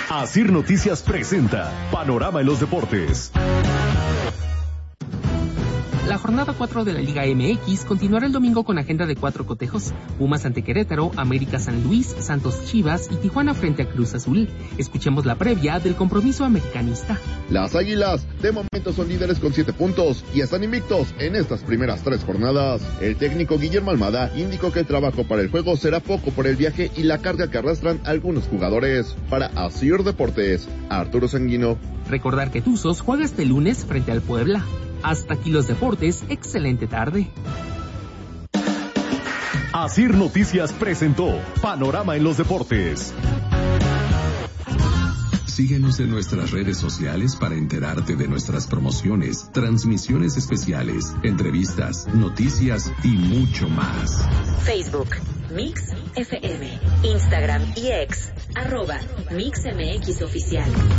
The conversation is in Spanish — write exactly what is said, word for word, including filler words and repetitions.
Asir Noticias presenta Panorama en los Deportes. La jornada cuatro de la Liga M X continuará el domingo con agenda de cuatro cotejos: Pumas ante Querétaro, América San Luis, Santos Chivas y Tijuana frente a Cruz Azul. Escuchemos la previa del compromiso americanista. Las Águilas de momento son líderes con siete puntos y están invictos en estas primeras tres jornadas. El técnico Guillermo Almada indicó que el trabajo para el juego será poco por el viaje y la carga que arrastran algunos jugadores. Para Asir Deportes, Arturo Sanguino. Recordar que Tuzos juega este lunes frente al Puebla. Hasta aquí los deportes, excelente tarde. Asir Noticias presentó Panorama en los Deportes. Síguenos en nuestras redes sociales para enterarte de nuestras promociones, transmisiones especiales, entrevistas, noticias y mucho más. Facebook, Mix F M, Instagram y X, arroba Mix M X Oficial.